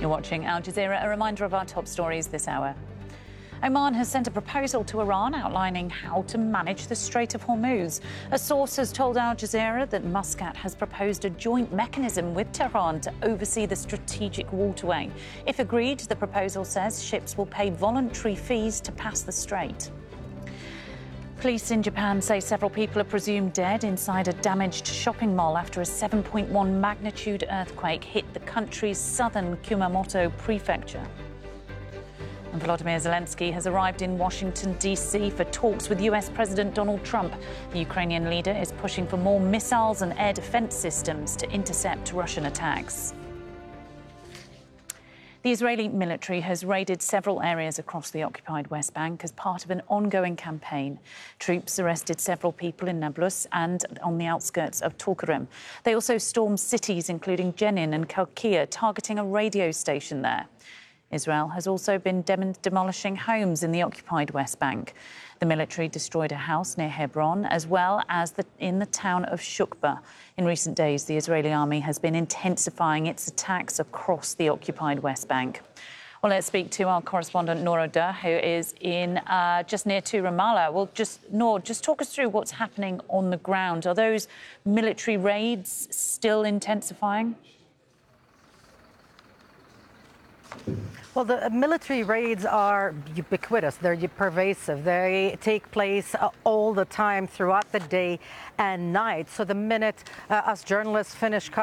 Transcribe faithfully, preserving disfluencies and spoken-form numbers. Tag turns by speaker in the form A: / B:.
A: You're watching Al Jazeera. A reminder of our top stories this hour. Oman has sent a proposal to Iran outlining how to manage the Strait of Hormuz. A source has told Al Jazeera that Muscat has proposed a joint mechanism with Tehran to oversee the strategic waterway. If agreed, the proposal says ships will pay voluntary fees to pass the strait. Police in Japan say several people are presumed dead inside a damaged shopping mall after a seven point one magnitude earthquake hit the country's southern Kumamoto prefecture. And Volodymyr Zelensky has arrived in Washington, D C for talks with U S President Donald Trump. The Ukrainian leader is pushing for more missiles and air defense systems to intercept Russian attacks. The Israeli military has raided several areas across the occupied West Bank as part of an ongoing campaign. Troops arrested several people in Nablus and on the outskirts of Tulkarem. They also stormed cities including Jenin and Kalkia, targeting a radio station there. Israel has also been dem- demolishing homes in the occupied West Bank. The military destroyed a house near Hebron, as well as the, in the town of Shukba. In recent days, the Israeli army has been intensifying its attacks across the occupied West Bank. Well, let's speak to our correspondent, Noor Oda, who is in uh, just near to Ramallah. Well, just, Noor, just talk us through what's happening on the ground. Are those military raids still intensifying?
B: Well, the military raids are ubiquitous. They're pervasive. They take place uh, all the time throughout the day and night. So the minute uh, us journalists finish covering